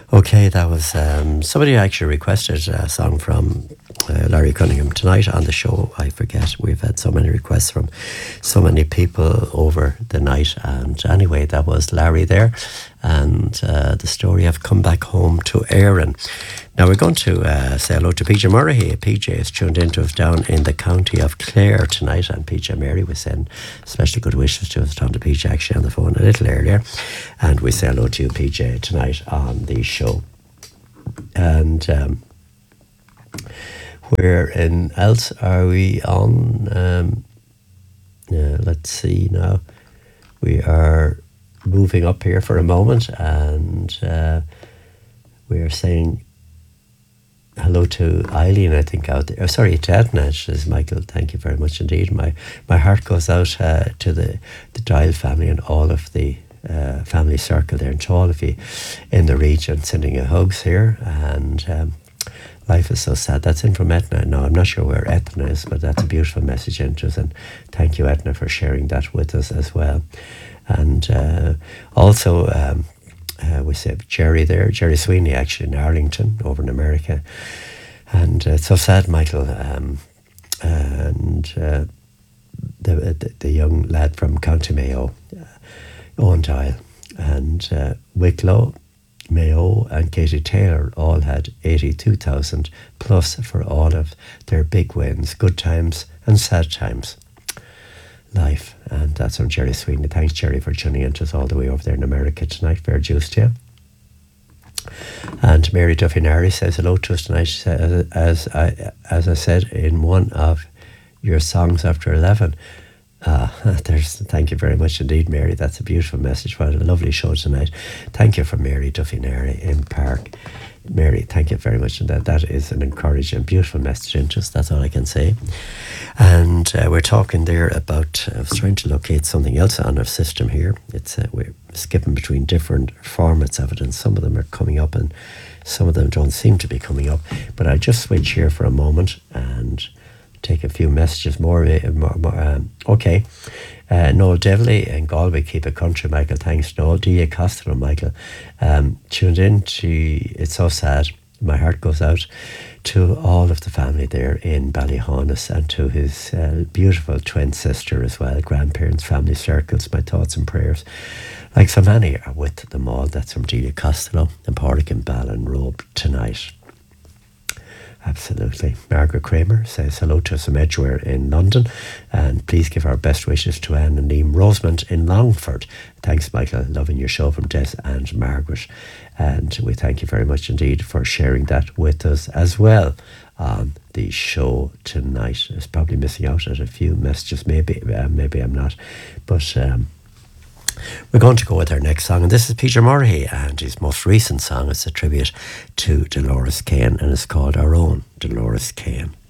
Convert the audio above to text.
Okay, that was somebody actually requested a song from Larry Cunningham tonight on the show. I forget, we've had so many requests from so many people over the night. And anyway, that was Larry there, and the story of Come Back Home to Erin. Now we're going to say hello to PJ Murray. PJ is tuned in to us down in the county of Clare tonight, and PJ Mary was sending especially good wishes to us. Down to PJ actually on the phone a little earlier, and we say hello to you, PJ, tonight on the show. And where in else are we on? Let's see now. We are moving up here for a moment, and we are saying hello to Eileen, I think, out there. Oh, sorry, to Edna, says Michael. Thank you very much indeed. My heart goes out to the Dial family and all of the family circle there, and to all of you in the region, sending you hugs here. And life is so sad. That's in from Etna. No, I'm not sure where Etna is, but that's a beautiful message into us. And thank you, Etna, for sharing that with us as well. And also, we say Jerry there, Jerry Sweeney, actually in Arlington, over in America. And it's so sad, Michael. And the young lad from County Mayo, Owen Dial, and Wicklow, Mayo and Katie Taylor all had 82,000 plus for all of their big wins, good times and sad times. Life, and that's from Jerry Sweeney. Thanks, Jerry, for tuning in to us all the way over there in America tonight. Fair juice to you. And Mary Duffy Nary says hello to us tonight. She said, as I said in one of your songs after 11. Thank you very much indeed, Mary. That's a beautiful message. What a lovely show tonight. Thank you for Mary Duffy Nary in Park. Mary, thank you very much. And that is an encouraging, beautiful message into us. That's all I can say. And we're talking there about, I was trying to locate something else on our system here. It's we're skipping between different formats of it, and some of them are coming up and some of them don't seem to be coming up. But I'll just switch here for a moment and take a few messages more. Okay. Noel Devley in Galway, keep it country, Michael. Thanks, Noel. D.A. Costello, Michael. Tuned in to It's So Sad. My heart goes out to all of the family there in Ballyhonus, and to his beautiful twin sister as well, grandparents, family circles. My thoughts and prayers, like so many, are with them all. That's from D.A. Costello and Porrick and Ballinrobe tonight. Absolutely. Margaret Kramer says hello to us from Edgware in London, and please give our best wishes to Anne and Liam Rosemont in Longford. Thanks, Michael. Loving your show, from Des and Margaret. And we thank you very much indeed for sharing that with us as well on the show tonight. I was probably missing out at a few messages, maybe I'm not, but we're going to go with our next song, and this is Peter Murray, and his most recent song is a tribute to Dolores Kane, and it's called Our Own Dolores Kane.